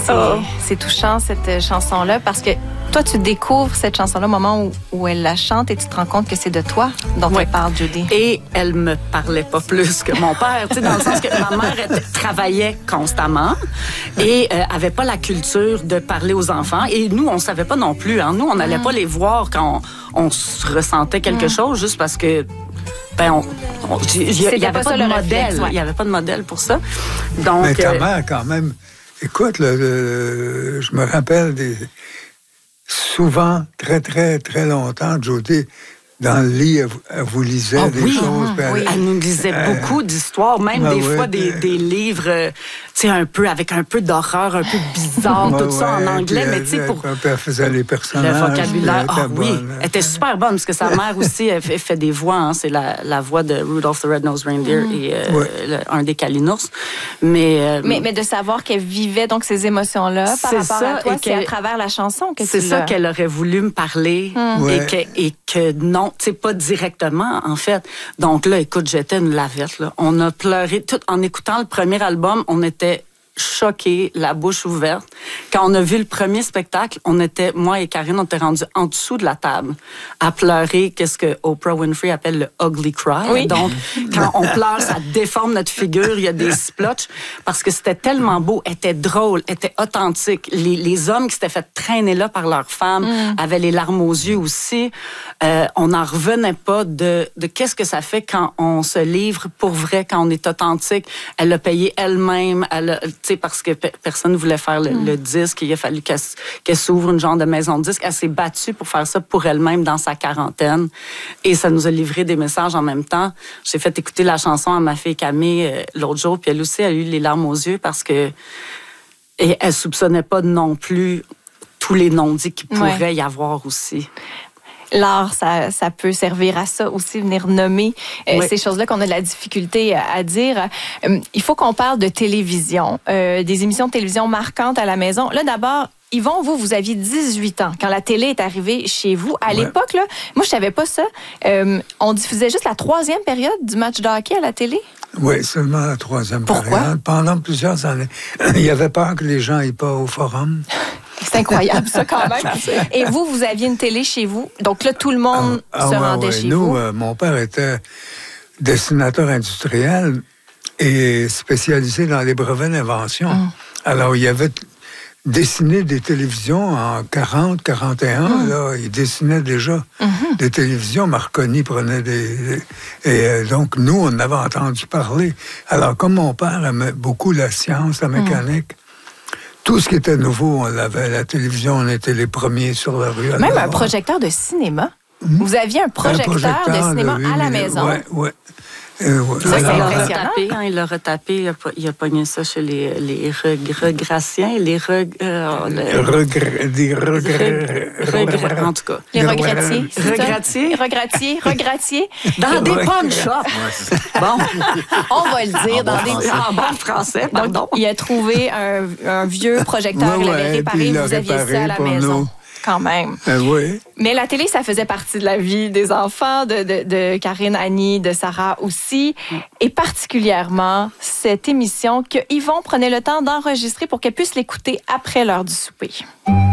C'est touchant, cette chanson-là, parce que toi, tu découvres cette chanson-là au moment où elle la chante et tu te rends compte que c'est de toi dont elle parle, Judy. Et elle me parlait pas plus que mon père, tu sais, dans le sens que ma mère travaillait constamment et avait pas la culture de parler aux enfants. Et nous, on savait pas non plus. Hein. Nous, on n'allait pas les voir quand on ressentait quelque chose, juste parce que il n'y avait pas de modèle. Il n'y avait pas de modèle pour ça. Donc, mais ta mère, quand même, écoute, je me rappelle souvent, très, très, très longtemps, Jody, dans le lit, elle vous lisait des choses. Elle nous lisait beaucoup d'histoires, même des fois des livres, tu sais, avec un peu d'horreur, un peu bizarre, tout ça en anglais, mais tu sais, pour... Elle faisait les personnages. Le vocabulaire, elle était super bonne, parce que sa mère aussi, elle fait des voix, hein, c'est la voix de Rudolph the Red-Nosed Reindeer et un des Kalinours. Mais de savoir qu'elle vivait donc ces émotions-là par rapport à toi, c'est à travers la chanson que c'est ça qu'elle aurait voulu me parler et que non, tu sais, pas directement, en fait. Donc là, écoute, j'étais une lavette, là. On a pleuré tout en écoutant le premier album, on était choqués, la bouche ouverte. Quand on a vu le premier spectacle, moi et Karine, on était rendus en dessous de la table à pleurer, qu'est-ce que Oprah Winfrey appelle le ugly cry. Oui. Donc, quand on pleure, ça déforme notre figure, il y a des splotches, parce que c'était tellement beau, était drôle, était authentique. Les hommes qui s'étaient fait traîner là par leurs femmes avaient les larmes aux yeux aussi. On n'en revenait pas de qu'est-ce que ça fait quand on se livre pour vrai, quand on est authentique. Elle l'a payé elle-même, parce que personne ne voulait faire le disque. Il a fallu qu'elle s'ouvre une genre de maison de disque. Elle s'est battue pour faire ça pour elle-même dans sa quarantaine. Et ça nous a livré des messages en même temps. J'ai fait écouter la chanson à ma fille Camille l'autre jour, puis elle aussi a eu les larmes aux yeux parce que elle soupçonnait pas non plus tous les non-dits qu'il pourrait y avoir aussi. L'art, ça peut servir à ça aussi, venir nommer ces choses-là qu'on a de la difficulté à dire. Il faut qu'on parle de télévision, des émissions de télévision marquantes à la maison. Là, d'abord, Yvon, vous aviez 18 ans quand la télé est arrivée chez vous. À l'époque, là, moi, je savais pas ça. On diffusait juste la 3e période du match de hockey à la télé? Oui, seulement la 3e Pourquoi? période. Pendant plusieurs années. Il y avait peur que les gens n'aillent pas au forum. C'est incroyable, ça, quand même. Et vous aviez une télé chez vous. Donc là, tout le monde se rendait chez vous. Mon père était dessinateur industriel et spécialisé dans les brevets d'invention. Alors, il avait dessiné des télévisions en 40, 41. Là, il dessinait déjà des télévisions. Marconi prenait et donc, nous, on avait entendu parler. Alors, comme mon père aimait beaucoup la science, la mécanique, tout ce qui était nouveau, on l'avait. La télévision, on était les premiers sur la rue. Même un projecteur de cinéma. Vous aviez un projecteur de cinéma à la maison. Oui. C'est impressionnant. Il l'a retapé, il a pogné ça chez les regraciens, en tout cas. Les regratiers. Regratiers. Dans des pawn shops. Bon. On va le dire dans des... En bon français, pardon. Donc, il a trouvé un vieux projecteur, il l'avait réparé, vous aviez ça à la maison. Quand même. Oui. Mais la télé, ça faisait partie de la vie des enfants, de Karine, Annie, de Sarah aussi. Et particulièrement, cette émission que Yvon prenait le temps d'enregistrer pour qu'elle puisse l'écouter après l'heure du souper.